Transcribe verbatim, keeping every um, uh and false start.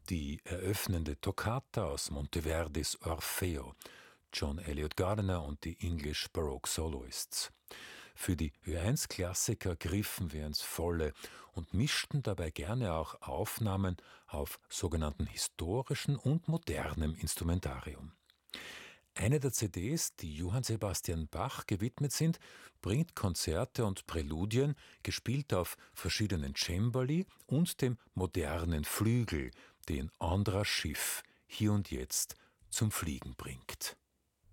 die eröffnende Toccata aus Monteverdis Orfeo, John Eliot Gardiner und die English Baroque Soloists. Für die Ö eins Klassiker griffen wir ins Volle und mischten dabei gerne auch Aufnahmen auf sogenannten historischen und modernem Instrumentarium. Eine der C Ds, die Johann Sebastian Bach gewidmet sind, bringt Konzerte und Präludien, gespielt auf verschiedenen Cembali und dem modernen Flügel, den Andras Schiff hier und jetzt zum Fliegen bringt.